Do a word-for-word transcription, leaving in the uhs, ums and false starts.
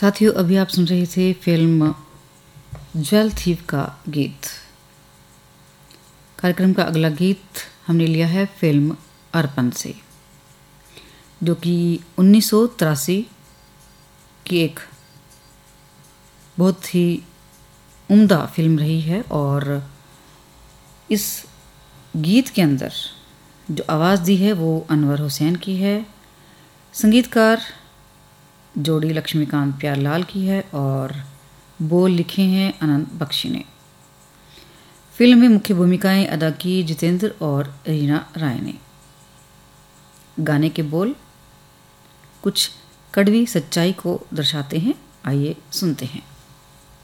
साथियों, अभी आप सुन रहे थे फिल्म ज्वेल थीव का गीत। कार्यक्रम का अगला गीत हमने लिया है फिल्म अर्पण से, जो कि उन्नीस सौ तिरासी की एक बहुत ही उम्दा फिल्म रही है। और इस गीत के अंदर जो आवाज़ दी है वो अनवर हुसैन की है, संगीतकार जोड़ी लक्ष्मीकांत प्यारलाल की है और बोल लिखे हैं अनंत बख्शी ने। फिल्म में मुख्य भूमिकाएं अदा की जितेंद्र और रीना राय ने। गाने के बोल कुछ कड़वी सच्चाई को दर्शाते हैं, आइए सुनते हैं।